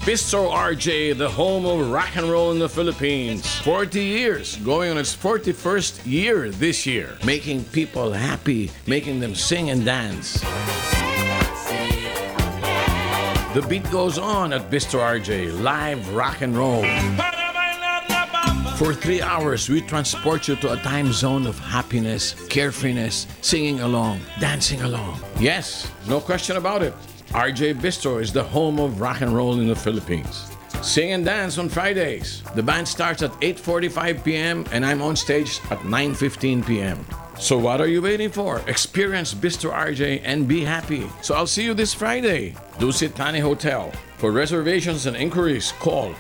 Bistro RJ, the home of rock and roll in the Philippines. 40 years, going on its 41st year this year. Making people happy, making them sing and dance. The beat goes on at Bistro RJ, live rock and roll. For 3 hours, we transport you to a time zone of happiness, carefreeness, singing along, dancing along. Yes, no question about it. RJ Bistro is the home of rock and roll in the Philippines. Sing and dance on Fridays. The band starts at 8:45 p.m. and I'm on stage at 9:15 p.m. So what are you waiting for? Experience Bistro RJ and be happy. So I'll see you this Friday. Dusit Thani Hotel. For reservations and inquiries, call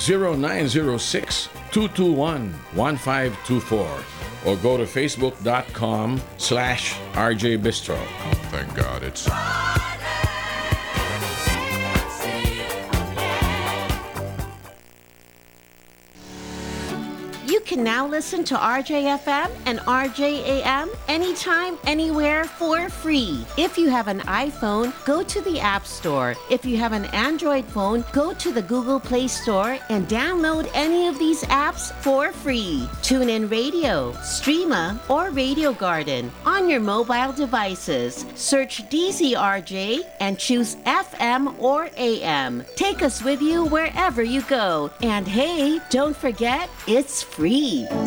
0906-221-1524 or go to facebook.com/RJ Bistro. Thank God it's... You can now listen to RJFM and RJAM anytime, anywhere for free. If you have an iPhone, go to the App Store. If you have an Android phone, go to the Google Play Store and download any of these apps for free. TuneIn Radio, Streama, or Radio Garden on your mobile devices. Search DZRJ and choose FM or AM. Take us with you wherever you go. And hey, don't forget, it's free.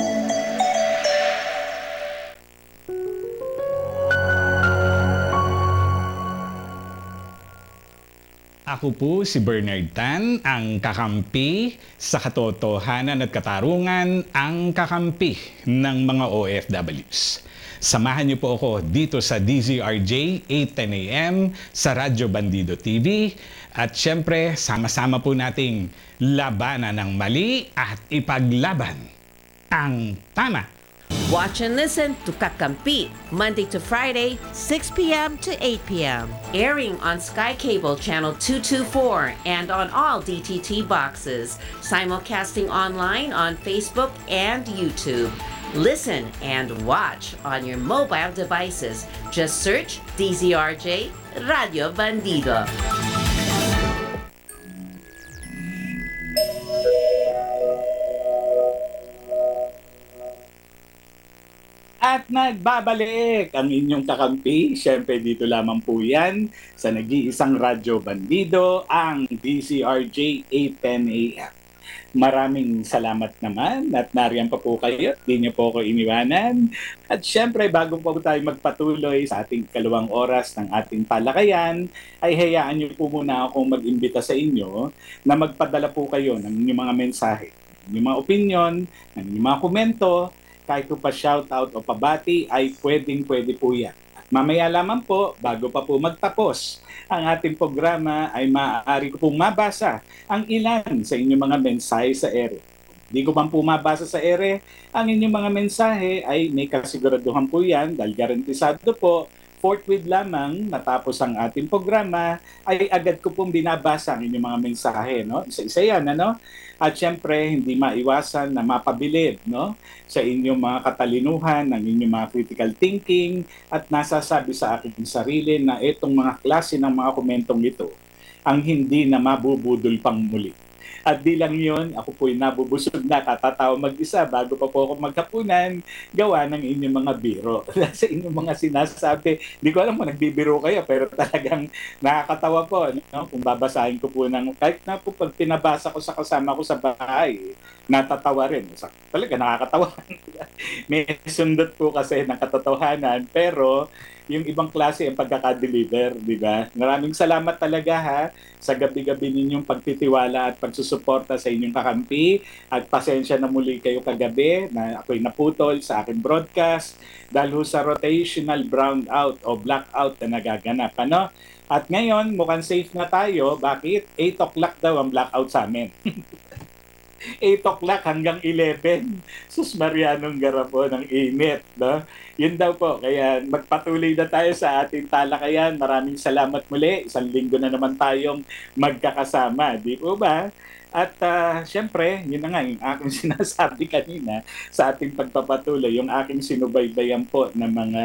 Ako po si Bernard Tan, ang kakampi sa katotohanan at katarungan, ang kakampi ng mga OFWs. Samahan niyo po ako dito sa DZRJ 8:10 AM sa Radyo Bandido TV at syempre sama-sama po nating labanan ng mali at ipaglaban ang tama. Watch and listen to Kakampi, Monday to Friday, 6 p.m. to 8 p.m. Airing on Sky Cable Channel 224 and on all DTT boxes. Simulcasting online on Facebook and YouTube. Listen and watch on your mobile devices. Just search DZRJ Radio Bandido. At nagbabalik ang inyong kakampi. Siyempre dito lamang po yan sa nag-iisang Radyo Bandido, ang DZRJ 8:10 AM. Maraming salamat naman at nariyan pa po kayo. Di niyo po ako iniwanan. At siyempre bago po tayo magpatuloy sa ating kalawang oras ng ating talakayan, ay hayaan niyo po muna akong mag-imbita sa inyo na magpadala po kayo ng inyong mga mensahe, ng inyong mga opinion, ng inyong mga komento. Kahit po pa shoutout o pabati ay pwede po yan. At mamaya lamang po, bago pa po magtapos ang ating programa, ay maaari ko pong mabasa ang ilan sa inyong mga mensahe sa ere. Di ko bang po mabasa sa ere, ang inyong mga mensahe ay may kasiguraduhan po yan dahil garantisado po, forthwith lamang matapos ang ating programa, ay agad ko pong binabasa ang inyong mga mensahe. No? Isa-isa yan, ano? At syempre, hindi maiwasan na mapabilib, no, sa inyong mga katalinuhan, ng inyong mga critical thinking, at nasasabi sa aking sarili na itong mga klase ng mga komentong ito ang hindi na mabubudol pang muli. At di lang yun, ako po'y nabubusog na, katatawa mag-isa bago pa po ako maghapunan, gawa ng inyong mga biro. Sa inyong mga sinasabi, di ko alam kung nagbibiro kayo, pero talagang nakakatawa po. No? Kung babasahin ko po kahit na po pag pinabasa ko sa kasama ko sa bahay, natatawa rin. Talaga nakakatawa. May sundot po kasi ng katotohanan, pero yung ibang klase ang pagkakadeliver, di ba? Maraming salamat talaga ha sa gabi-gabi ninyong pagtitiwala at pagsusuporta sa inyong kakampi, at pasensya na muli kayo kagabi na ako'y naputol sa aking broadcast dahil sa rotational brownout o blackout na nagaganap. Ano? At ngayon, mukhang safe na tayo. Bakit? 8 o'clock daw ang blackout sa amin. 8 o'clock hanggang 11. Sus Marianong Garapo ng init. No? Yun daw po. Kaya magpatuloy na tayo sa ating talakayan. Maraming salamat muli. 1 linggo na naman tayong magkakasama. Di po ba? At syempre, yun na nga yung aking sinasabi kanina sa ating pagpapatuloy. Yung aking sinubaybayan po ng mga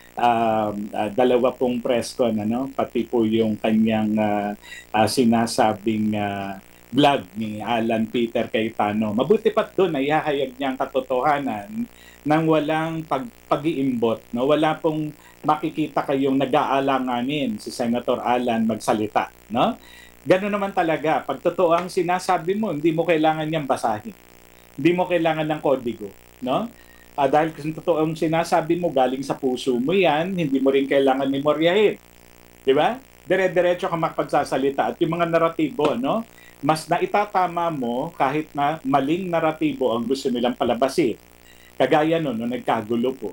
dalawa pong press con, ano? Pati po yung kanyang sinasabing vlog ni Alan Peter Cayetano. Mabuti pa't doon ay ihahayag niya ang katotohanan ng walang pag-iimbot. No? Wala pong makikita kayong nag-aalanganin si Senator Alan magsalita. No? Gano'n naman talaga. Pag totoo ang sinasabi mo, hindi mo kailangan niyang basahin. Hindi mo kailangan ng kodigo. No? Dahil kung totoo ang sinasabi mo, galing sa puso mo yan, hindi mo rin kailangan memoryahin. Di ba? Dire-diretso ka makapagsasalita. At yung mga naratibo, no? Mas naitatama mo kahit na maling naratibo ang gusto nilang palabasin. Kagaya no nagkagulo po.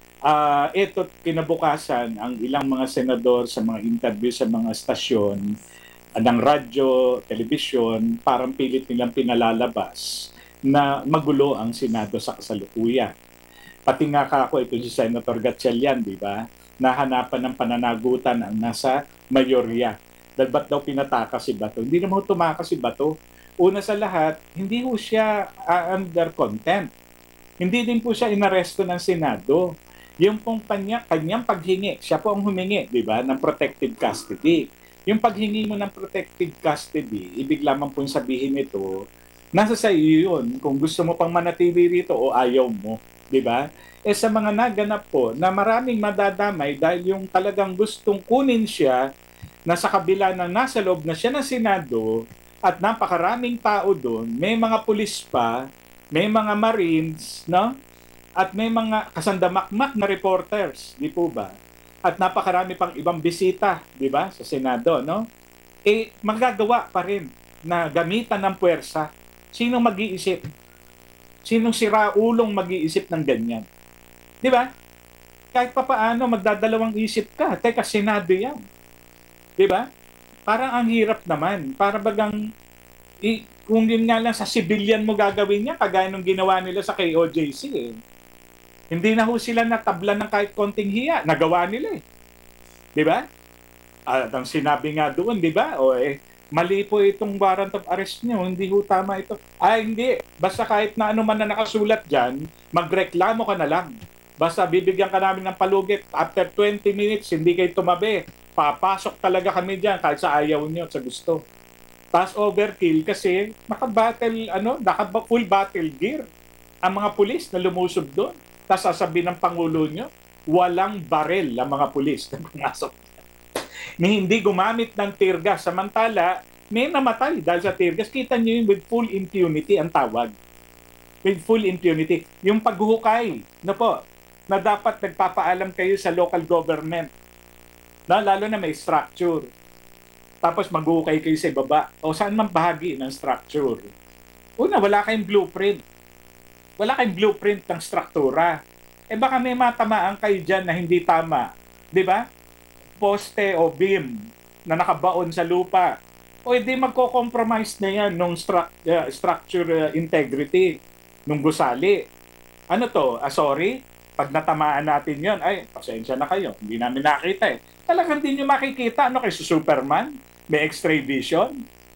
Ito, kinabukasan, ang ilang mga senador sa mga interview sa mga stasyon ng radyo, telebisyon, parang pilit nilang pinalalabas na magulo ang Senado sa kasalukuyan. Pati nga kako, ito si Senator Gatchalian, di ba? Nahanapan ng pananagutan ang nasa mayorya. Dahil ba't daw pinataka si Bato? Hindi naman tumakas si Bato. Una sa lahat, hindi ho siya under contempt. Hindi din po siya inaresto ng Senado. Yung pong kanyang paghingi, siya po ang humingi, di ba, ng protective custody. Yung paghingi mo ng protective custody, ibig lamang pong sabihin nito, nasa sa iyo yun, kung gusto mo pang manatili rito o ayaw mo, di ba? Sa mga naganap po na maraming madadamay dahil yung talagang gustong kunin siya na sa kabila na nasa loob na siya ng Senado at napakaraming tao doon, may mga pulis pa, may mga Marines, no? At may mga kasandamakmak na reporters, di po ba? At napakarami pang ibang bisita, di ba, sa Senado, no? Magagawa pa rin na gamitan ng puwersa. Sinong mag-iisip? Sinong siraulong mag-iisip ng ganyan? Di ba? Kahit pa paano, magdadalawang isip ka. Teka, Senado yan. Di ba? Parang ang hirap naman. Para bagang, kung yun nga lang sa civilian mo gagawin niya, kagaya nung ginawa nila sa KOJC eh. Hindi na ho sila natablan ng kahit konting hiya. Nagawa nila eh. Di ba? At ang sinabi nga doon, di ba? Mali po itong warrant of arrest niyo. Hindi ho tama ito. Hindi. Basta kahit na ano man na nakasulat dyan, magreklamo ka na lang. Basta bibigyan ka namin ng palugit. After 20 minutes, hindi kayo tumabi. Papasok talaga kami dyan kahit sa ayaw niyo, sa gusto. Tapos overkill kasi full battle gear ang mga pulis na lumusob doon. Tapos sasabihin ng Pangulo nyo, walang barel ang mga pulis na pumasok. Hindi gumamit ng tear gas. Samantala, may namatay dahil sa tear gas. Kita nyo yun with full impunity ang tawag. With full impunity. Yung paghuhukay, na dapat nagpapaalam kayo sa local government. Lalo na may structure. Tapos maghuhukay kayo sa ibaba. O saan man bahagi ng structure. Una, wala kayong blueprint. Wala kayong blueprint ng struktura. Baka may matamaan kayo dyan na hindi tama. Di ba? Poste o beam na nakabaon sa lupa. O hindi magko-compromise na yan nung structure integrity nung gusali. Ano to? Sorry? Pag natamaan natin yon, pasensya na kayo. Hindi namin nakita eh. Talagang hindi nyo makikita. Ano kayo, Superman? May X-ray vision?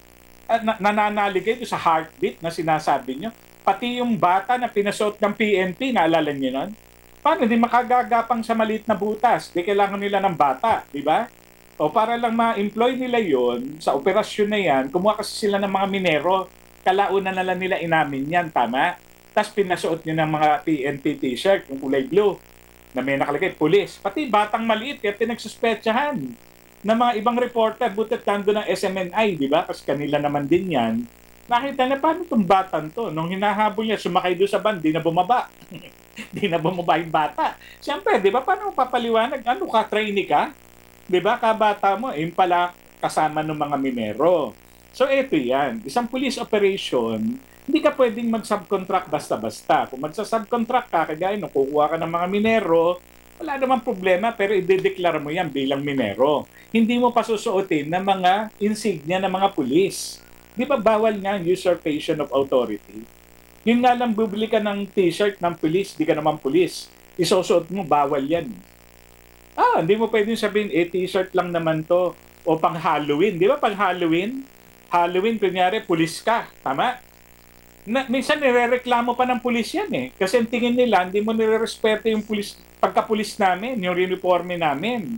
Nananalig kayo sa heartbeat na sinasabi nyo. Pati yung bata na pinasuot ng PNP, naalala nyo nun? Paano hindi makagagapang sa maliit na butas? Di kailangan nila ng bata, di ba? O para lang ma-employ nila yon sa operasyon na yan, kumuha kasi sila ng mga minero, kalaunan na lang nila inamin yan, tama? Tapos pinasuot nyo ng mga PNP t-shirt, yung kulay blue, na may nakalagay, pulis. Pati batang maliit, kaya pinagsuspetsahan ng mga ibang reporter, butit kando ng SMNI, di ba? Kasi kanila naman din yan. Nakita na paano itong batan to? Nung hinahabol niya, sumakay doon sa van, di na bumaba. Di na bumaba yung bata. Siyempre, di ba, paano papaliwanag? Ano ka, trainee ka? Di ba, kabata mo, yung pala kasama ng mga minero. So, ito yan. Isang police operation, hindi ka pwedeng mag-subcontract basta-basta. Kung magsa-subcontract ka, kagaya nung kukuha ka ng mga minero, wala namang problema, pero i-declare mo yan bilang minero. Hindi mo pa susuotin ng mga insignia ng mga pulis. Di ba bawal nga usurpation of authority? Yun nga lang, bubili ka ng t-shirt ng pulis, di ka naman pulis. Isusuot mo, bawal yan. Hindi mo pwedeng sabihin, t-shirt lang naman to. O pang Halloween. Di ba pang Halloween? Halloween, kunyari, pulis ka. Tama? Minsan nirereklamo pa ng pulis yan eh. Kasi ang tingin nila, hindi mo nirerespeto yung pulis, pagka-pulis namin, yung uniforme namin.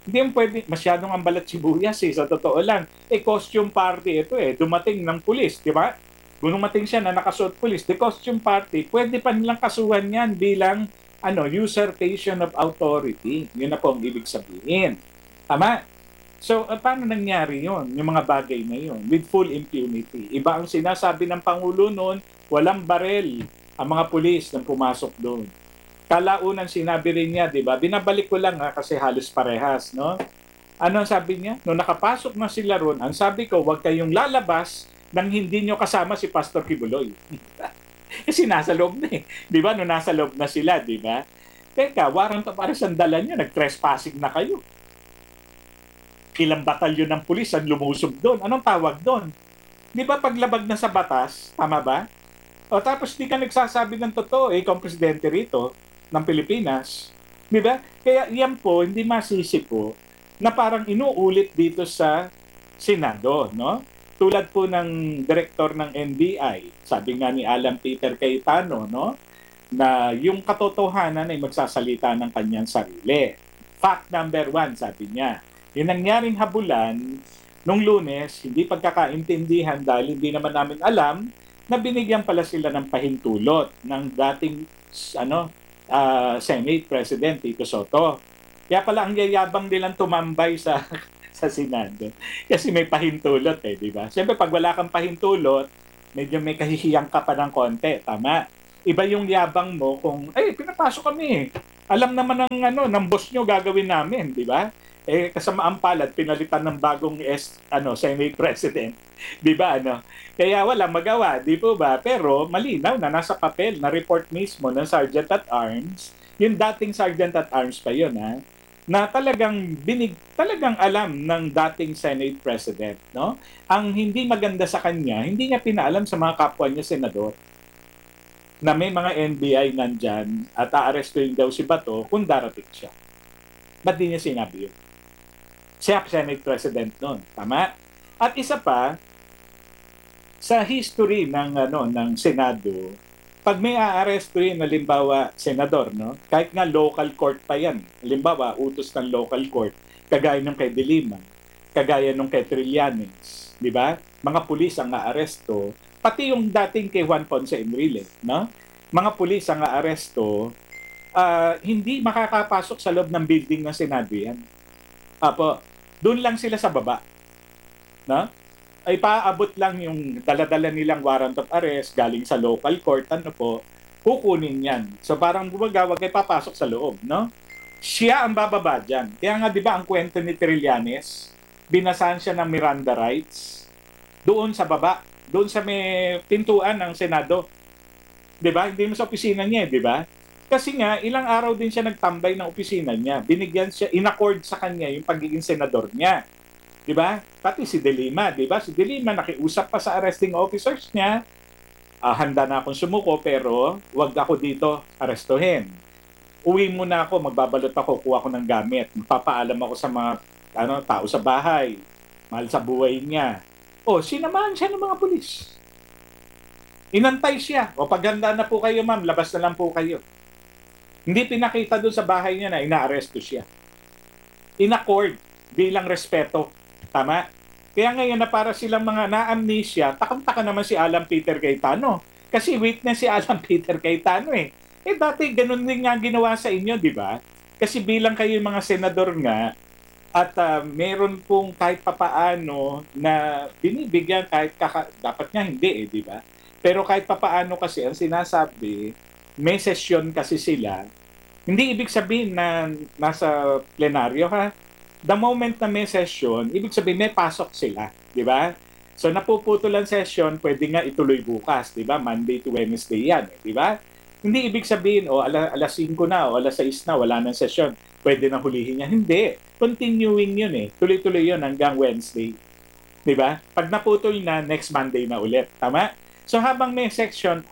Hindi yung pwede, masyadong ang balat sibuyas sa totoo lang. Costume party ito dumating ng pulis, di ba? Dumating siya na nakasuot pulis, the costume party, pwede pa nilang kasuhan yan bilang usurpation of authority. Yun na po ang ibig sabihin. Tama? So, paano nangyari yon? Yung mga bagay na yon with full impunity. Iba ang sinasabi ng Pangulo noon, walang barel ang mga pulis nang pumasok doon. Kalaunan sinabi rin niya, di ba? Binabalik ko lang kasi halos parehas, no? Ano ang sabi niya? Nung nakapasok na sila ron, ang sabi ko, huwag kayong lalabas nang hindi nyo kasama si Pastor Kibuloy. Kasi nasa loob na Di ba? Nung nasa loob na sila, di ba? Teka, warang para sandalan nyo, nag-trespassing na kayo. Ilang batalyon ng pulis ang lumusob doon. Anong tawag doon? Di ba paglabag na sa batas? Tama ba? O tapos di ka nagsasabi ng totoo, ikaw ang presidente rito ng Pilipinas. Di ba? Kaya yan po, hindi masisi po na parang inuulit dito sa Senado, no? Tulad po ng direktor ng NBI, sabi nga ni Alan Peter Cayetano, no? Na yung katotohanan ay magsasalita ng kanyang sarili. Fact number 1, sabi niya. Yung nangyaring habulan nung Lunes, hindi pagkakaintindihan dahil hindi naman namin alam na binigyan pala sila ng pahintulot ng dating Senate President Tito Soto. Kaya pala ang yayabang nilang tumambay sa Senado. Kasi may pahintulot di ba? Siyempre pag wala kang pahintulot, medyo may kahihiyang ka pa ng konti, tama? Iba yung yabang mo kung, pinapasok kami Alam naman ng boss nyo gagawin namin, di ba? Kasamaan palad, pinalitan ng bagong Senate President. Di ba, Kaya wala magawa, di po ba? Pero malinaw na nasa papel, na report mismo ng Sergeant at Arms, yung dating Sergeant at Arms pa yun, na talagang alam ng dating Senate President, no? Ang hindi maganda sa kanya, hindi niya pinaalam sa mga kapwa niya senador na may mga NBI nandyan at aarestuhin daw si Bato kung darating siya. Ba't di niya sinabi yun? Siya Senate President noon, tama? At isa pa, sa history ng Senado, pag may aarestuhin, halimbawa, senador, no? Kahit nga local court pa yan, halimbawa, utos ng local court, kagaya nung kay De Lima, kagaya nung kay Trillanes, di ba? Mga pulis ang aaresto, pati yung dating kay Juan Ponce Enrile, no? Mga pulis ang aaresto, hindi makakapasok sa loob ng building ng Senado yan. Apo, doon lang sila sa baba. No? Ay paabot lang yung dala-dala nilang warrant of arrest galing sa local court, kukunin yan. So parang bumaga, wag kayo papasok sa loob, no? Siya ang bababa dyan. Kaya nga, di ba, ang kwento ni Trillanes, binasahan siya ng Miranda rights doon sa baba, doon sa may pintuan ng Senado. Di ba? Hindi mo sa opisina niya, di ba? Kasi nga, ilang araw din siya nagtambay ng opisina niya. Binigyan siya, inaccord sa kanya yung pagiging senador niya. Di ba? Pati si De Lima, di ba? Si De Lima nakiusap pa sa arresting officers niya. Handa na akong sumuko pero wag ako dito arestuhin. Uwi muna ako, magbabalot ako, kuha ko ng gamit. Magpapaalam ako sa mga tao sa bahay. Mahal sa buhay niya. Sinamahan siya ng mga pulis. Inantay siya. Paghanda na po kayo, ma'am, labas na lang po kayo. Hindi pinakita doon sa bahay niya na inaaresto siya. Inaccord bilang respeto. Tama? Kaya ngayon na para silang mga na-amnesia, takang-taka naman si Alan Peter Cayetano. Kasi witness si Alan Peter Cayetano dati ganun din nga ginawa sa inyo, di ba? Kasi bilang kayo mga senador nga, at meron pong kahit papaano na binibigyan kahit dapat nga hindi di ba? Pero kahit papaano kasi ang sinasabi, may session kasi sila. Hindi ibig sabihin na nasa plenaryo The moment na may session, ibig sabihin may pasok sila, di ba? So napuputulan session, pwede nga ituloy bukas, di ba? Monday to Wednesday yan, di ba? Hindi ibig sabihin, alas 5 na o alas 6 na, wala nang session. Pwede na hulihin niya. Hindi. Continuing yun Tuloy-tuloy yun hanggang Wednesday. Di ba? Pag naputol na, next Monday na ulit. Tama? So habang may section,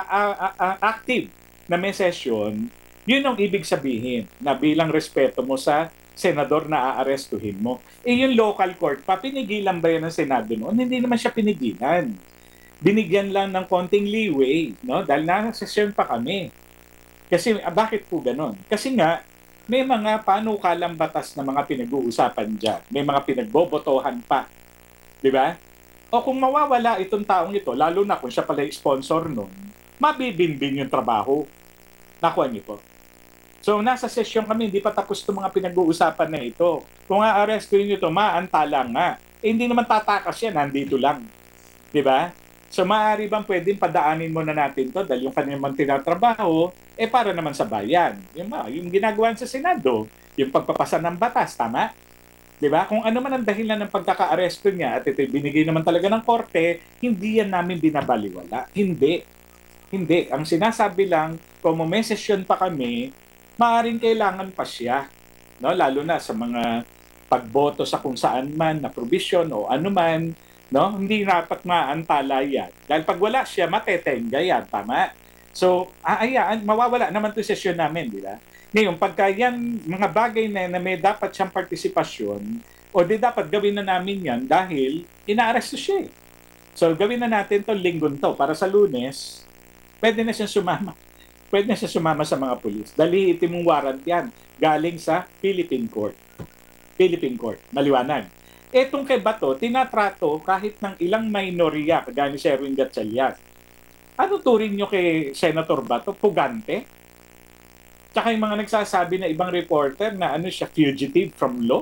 active na may session, yun ang ibig sabihin na bilang respeto mo sa senador na aarestuhin mo. Yung local court, pinigilan ba yan ng Senado noon? Hindi naman siya pinigilan. Binigyan lang ng konting leeway, no? Dahil nasa session pa kami. Kasi bakit po ganon? Kasi nga, may mga panukalang batas na mga pinag-uusapan dyan. May mga pinagbobotohan pa. Di ba? O kung mawawala itong taong ito, lalo na kung siya pala yung sponsor nun, mabibinbin yung trabaho. Nakuha niyo po. So nasa sesyon kami, hindi pa tapos itong mga pinag-uusapan na ito. Kung a-arrestin nyo ito, maantala nga. Hindi naman tatakas yan, nandito lang. Di ba? So maaari bang pwedeng padaanin muna natin to dahil yung kanilang tinatrabaho, para naman sa bayan. Yung ginagawa sa Senado, yung pagpapasa ng batas, tama? Di ba? Kung ano man ang dahilan ng pagkaka-aresto niya at ito binigay naman talaga ng korte, hindi yan namin binabaliwala. Hindi. Hindi. Ang sinasabi lang, kung may sesyon pa kami, maaaring kailangan pa siya. No? Lalo na sa mga pagboto sa kung saan man na provision o ano man, no? Hindi dapat maantala yan. Dahil pag wala siya, matetenga yan. Tama? So, mawawala naman ito sesyon namin, di ba? Ngayon, pagka yan, mga bagay na may dapat siyang partisipasyon, o di dapat gawin na namin yan dahil inaaresto siya eh. So, gawin na natin to linggon to. Para sa Lunes, pwede na siyang sumama. Pwede na siya sumama sa mga pulis. Dali itimong warrant yan. Galing sa Philippine Court. Philippine Court. Maliwanag. Etong kay Bato, tinatrato kahit ng ilang minorya, kagaya ni Sherwin Gatchalian. Ano turing nyo kay Senator Bato? Pugante? Tsaka yung mga nagsasabi na ibang reporter na ano siya, fugitive from law?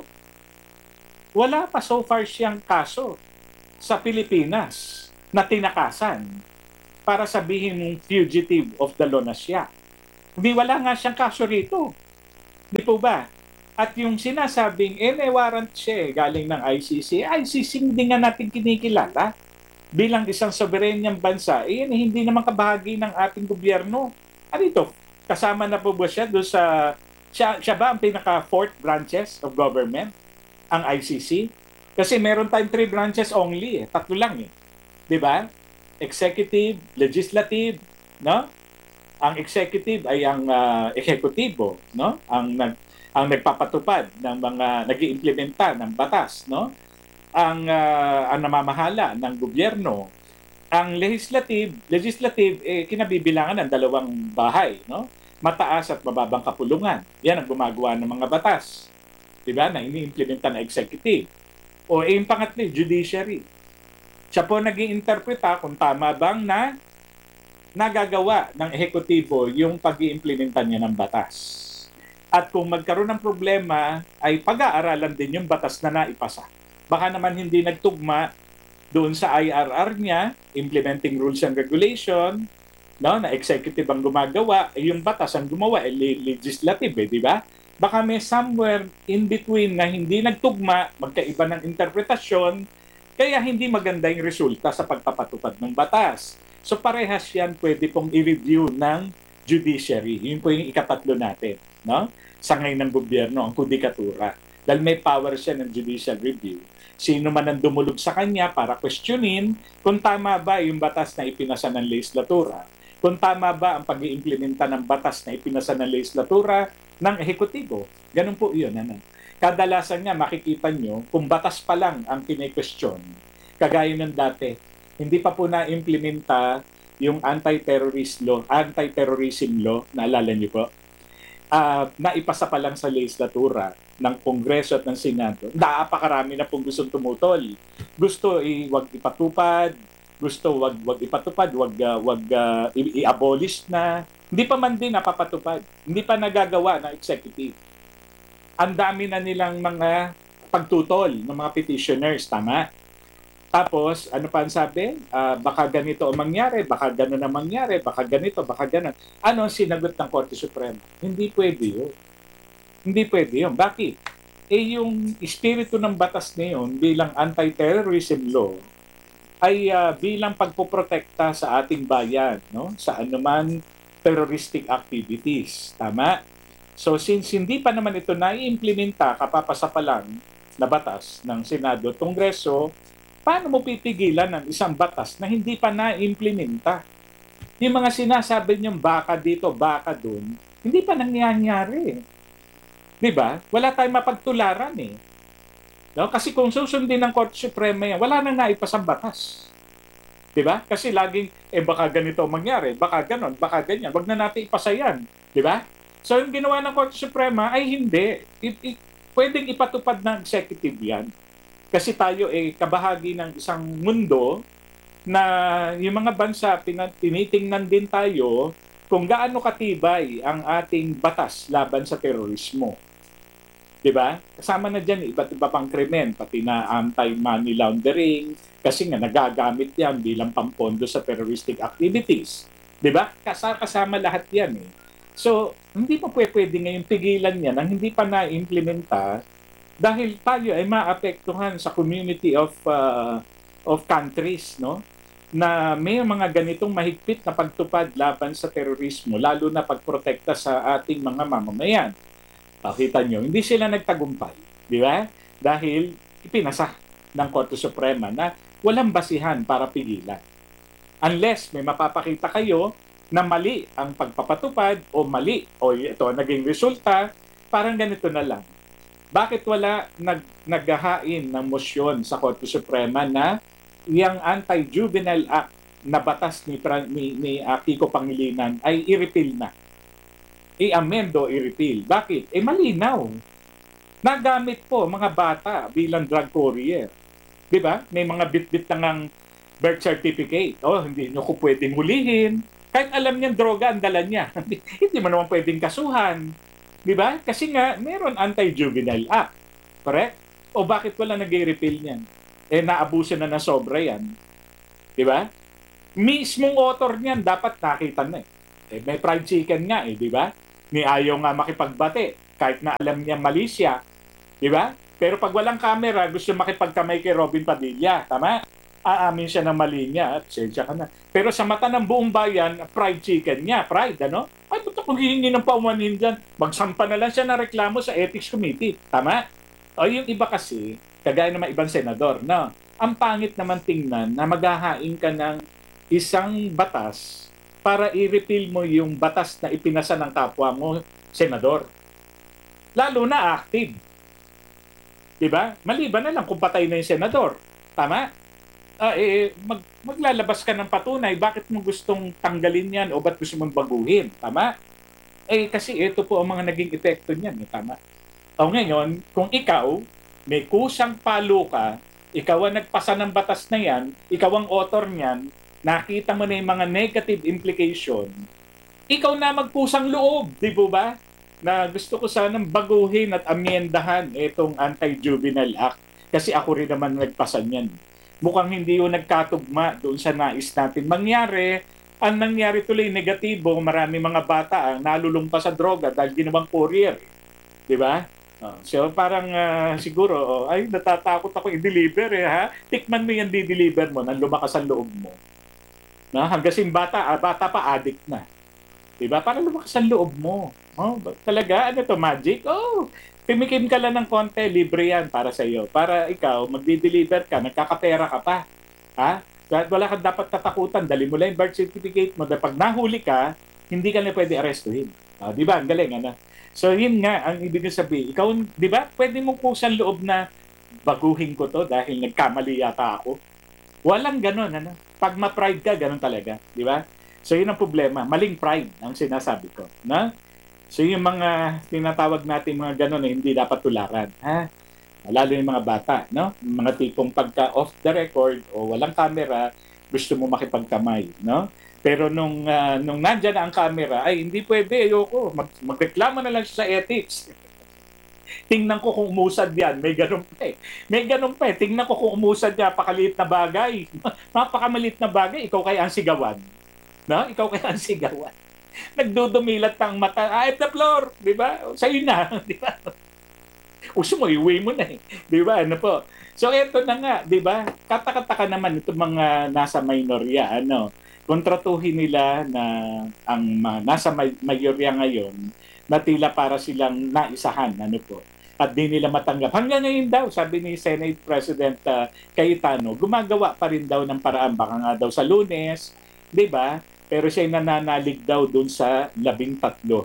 Wala pa so far siyang kaso sa Pilipinas na tinakasan para sabihin mong fugitive of the law na siya. Hindi, wala nga siyang kaso rito. Di po ba? At yung sinasabing, may warrant siya galing ng ICC. ICC hindi nga natin kinikilala bilang isang soberanyang bansa. Hindi naman kabahagi ng ating gobyerno. Ano ito? Kasama na po ba siya doon sa... Siya ba ang pinaka-4th branches of government? Ang ICC? Kasi meron tayong 3 branches only. 3 lang eh. Di ba? Executive, legislative, no? Ang executive ay ang ehekutibo, no? Ang nagpapatupad ng mga nag-iimplementa ng batas, no? Ang namamahala ng gobyerno. Ang legislative kinabibilangan ng 2 bahay, no? Mataas at mababang kapulungan. Yan ang gumagawa ng mga batas. 'Di ba? Na ini-implementa ng executive. O yung pangatlo, judiciary. Siya po nag-iinterpreta kung tama bang na nagagawa ng ehekutibo yung pag-iimplementa niya ng batas. At kung magkaroon ng problema, ay pag-aaralan din yung batas na naipasa. Baka naman hindi nagtugma doon sa IRR niya, implementing rules and regulation, no, na executive ang gumagawa, yung batas ang gumawa, legislative, di ba? Baka may somewhere in between na hindi nagtugma, magkaiba ng interpretasyon, kaya hindi maganda yung resulta sa pagpapatupad ng batas. So parehas yan pwede pong i-review ng judiciary. Yun po yung ikatatlo natin, no? Sangay ng gobyerno, ang kudikatura. Dahil may power siya ng judicial review. Sino man ang dumulog sa kanya para questionin kung tama ba yung batas na ipinasa ng legislatura. Kung tama ba ang pag-iimplementa ng batas na ipinasa ng legislatura ng ehekutibo. Ganun po yun. Ano? Kadalasan nga makikita nyo kung batas pa lang ang kine-question. Kagaya ng dati, hindi pa po na-implementa yung anti-terrorism law, naalala nyo po? Naipasa pa lang sa legislatura ng Kongreso at ng Senado. Napakarami na pong gustong tumutol. Gusto wag ipatupad, gusto wag ipatupad, wag i-abolish na. Hindi pa man din napapatupad. Hindi pa nagagawa ng executive. Ang dami na nilang mga pagtutol ng mga petitioners, tama? Tapos, ano pa ang sabi? Baka ganito ang mangyari, baka gano'n ang mangyari, baka ganito, baka gano'n. Ano ang sinagot ng Korte Suprema? Hindi pwede yun. Hindi pwede yun. Bakit? Yung espiritu ng batas na yun bilang anti-terrorism law ay bilang pagpoprotekta sa ating bayan, no? Sa anuman terroristic activities. Tama? So, since hindi pa naman ito na-implementa, kapapasa pa lang na batas ng Senado at Kongreso, paano mo pipigilan ng isang batas na hindi pa na-implementa? Yung mga sinasabi niyong baka dito, baka doon, hindi pa nangyayari. Diba? Wala tayong mapagtularan eh. No? Kasi kung susundin ng Korte Suprema yan, wala nang naipasang batas. Diba? Kasi laging, baka ganito mangyari, baka ganon, baka ganyan. Wag na natin ipasa yan. Diba? So yung ginawa ng Korte Suprema ay hindi. Pwedeng ipatupad ng executive yan. Kasi tayo kabahagi ng isang mundo na yung mga bansa, tinitingnan din tayo kung gaano katibay ang ating batas laban sa terorismo. Diba? Kasama na dyan iba't iba pang krimen, pati na anti-money laundering, kasi nga nagagamit yan bilang pampondo sa terroristic activities. Diba? Kasama lahat yan eh. So, hindi pa pwede ngayon pigilan yan ang hindi pa na-implementa dahil tayo ay maapektuhan sa community of countries, no? Na may mga ganitong mahigpit na pagtupad laban sa terorismo, lalo na pagprotekta sa ating mga mamamayan. Pakita nyo, hindi sila nagtagumpay, di ba? Dahil ipinasa ng Korte Suprema na walang basihan para pigilan. Unless may mapapakita kayo na mali ang pagpapatupad o mali o ito naging resulta, parang ganito na lang. Bakit wala naghahain ng mosyon sa Korte Suprema na yung Anti-Juvenile Act na batas ni Kiko Pangilinan ay i-repeal na? I-amend o i-repeal. Bakit? Malinaw. Nagamit po mga bata bilang drug courier. Di ba? May mga bit-bit ng birth certificate. Hindi nyo ko pwedeng hulihin. Kahit alam niyang droga ang dala niya. Hindi mo naman pwedeng kasuhan. Di ba? Kasi nga, meron Anti-Juvenile Act. Correct? O bakit wala nag-i-repeal niyan? Naabuso na sobra yan. Di ba? Mismong author niyan, dapat nakita na may fried chicken nga di ba? Ni ayaw nga makipagbate kahit na alam niya mali siya, di ba? Pero pag walang camera, gusto makipagkamay kay Robin Padilla, tama? Aamin siya ng mali niya at sensya ka na. Pero sa mata ng buong bayan, fried chicken niya, fried, ano? Ay, ba't kung hihingi ng paumanhin dyan? Magsampa na lang siya ng reklamo sa Ethics Committee, tama? O yung iba kasi, kagaya ng mga ibang senador, no? Ang pangit naman tingnan na maghahain ka ng isang batas para i-repeal mo yung batas na ipinasa ng kapwa mo, senador. Lalo na active. Diba? Maliban na lang kung patay na yung senador. Tama? Maglalabas ka ng patunay. Bakit mo gustong tanggalin yan o ba't gusto mong baguhin? Tama? Kasi ito po ang mga naging epekto niyan. Tama? O ngayon, kung ikaw, may kusang palo ka, ikaw ang nagpasa ng batas na yan, ikaw ang author niyan, nakita mo na yung mga negative implication, ikaw na magpusang loob, di ba? Na gusto ko sanang baguhin at amyendahan itong Anti-Juvenile Act. Kasi ako rin naman nagpasa niyan. Mukhang hindi yung nagkatugma doon sa nais natin mangyari. Ang nangyari tuloy negatibo, marami mga bata ang nalulumpa sa droga dahil ginawang courier. Di ba? So parang siguro, natatakot ako i-deliver ha? Tikman mo yan di-deliver mo nang lumakas ang loob mo. Hanggang bata pa addict na. Diba? Para lumakas ang loob mo. Talaga? Ano to, magic? Pimikim ka lang ng konti, libre yan para sa iyo. Para ikaw, magdi-deliver ka, nagkakapera ka pa. Kahit wala kang dapat tatakutan, dali mo lang yung birth certificate mo. Pag nahuli ka, hindi ka na pwede arestuhin. Diba? Ang galing, ano? So, yun nga, ang ibig sabihin. Ikaw, diba? Pwede mong kusang loob na baguhin ko to dahil nagkamali yata ako. Walang ganon, ano? Pag ma-pride ka, ganon talaga. Di ba? So, yun ang problema. Maling pride ang sinasabi ko. No? So, yung mga tinatawag natin mga ganon hindi dapat tularan. Lalo yung mga bata. No? Yung mga tipong pagka off the record o walang camera, gusto mo makipagkamay. No? Pero nung nandyan na ang camera, hindi pwede. Ayoko. Magreklamo na lang siya sa ethics. Tingnan ko kung umusad yan. May ganun pa May ganun pa Tingnan ko kung umusad niya. Pakaliit na bagay. Napakamaliit na bagay. Ikaw kaya ang sigawan. No? Ikaw kaya ang sigawan. Nagdudumilat ang mata. At the floor. Di ba? Sa'yo na. Di ba? Gusto mo, iuwi mo na Di ba? Ano po? So, eto na nga. Di ba? Katakataka naman itong mga nasa minorya. Kontratuhin nila na ang nasa mayorya ngayon na tila para silang naisahan, at di nila matanggap. Hanggang ngayon daw, sabi ni Senate President Cayetano, gumagawa pa rin daw ng paraan, baka nga daw sa Lunes, di ba? Pero siya nananalig daw dun sa 13,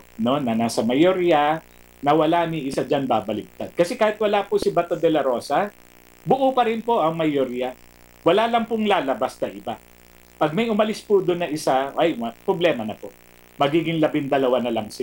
na nasa mayorya, na wala ni isa dyan babaligtad. Kasi kahit wala po si Bato de la Rosa, buo pa rin po ang mayorya. Wala lang pong lalabas na iba. Pag may umalis po doon na isa, problema na po. Magiging 12 na lang sila.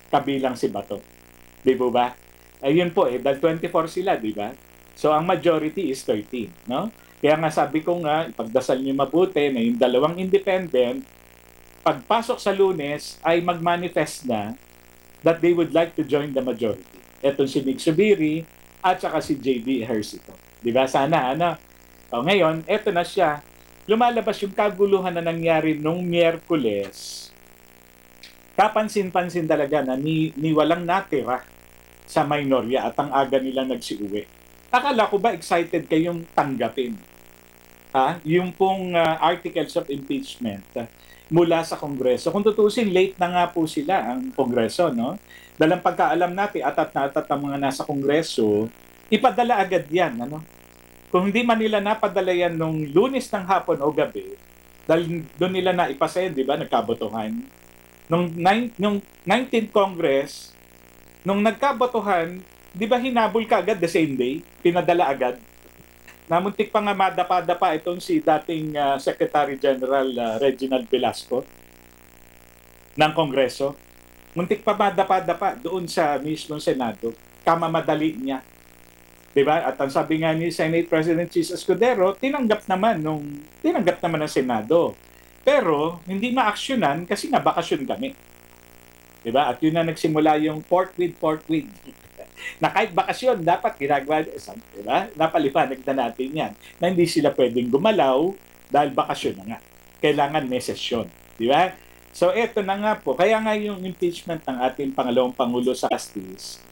kabilang si Bato. Di ba? Ayun po dahil 24 sila, di ba? So ang majority is 13, no? Kaya nga sabi ko nga, ipagdasal niyo mabuti na yung dalawang independent, pagpasok sa Lunes ay mag-manifest na that they would like to join the majority. Etong si Nick Subiri at saka si JB Ejercito. Di ba? Sana, O ngayon, eto na siya. Lumalabas yung kaguluhan na nangyari nung Miyerkules. Kapansin-pansin talaga na ni walang natira sa minorya at ang aga nilang nagsiuwi. Akala ko ba excited kayong tanggapin? Yung pong articles of impeachment mula sa Kongreso. Kung tutusin, late na nga po sila ang Kongreso, no? Dalang pagkaalam natin, atat na atat ang mga nasa Kongreso, ipadala agad yan, ano? Kung hindi man nila napadala yan nung Lunes ng hapon o gabi, dahil doon nila na ipasend, di ba, nagkabotohan. Nung 19th Congress, nung nagkabotohan, di ba hinabol ka agad the same day? Pinadala agad. Namuntik pa nga madapa-dapa itong si dating Secretary General Reginald Velasco ng Kongreso. Muntik pa madapa-dapa doon sa mismong Senado. Kamamadali niya. Diba? At ang sabi nga ni Senate President Chis Escudero, tinanggap naman ng Senado. Pero hindi ma-actionan kasi nga bakasyon kami. Diba? At yun na nagsimula yung forthwith. Na kahit bakasyon, dapat ginagawa, diba? Napaliwanag na natin yan. Na hindi sila pwedeng gumalaw dahil bakasyon na nga. Kailangan may sesyon. Diba? So eto na nga po. Kaya nga yung impeachment ng ating Pangalawang Pangulo sa Justice,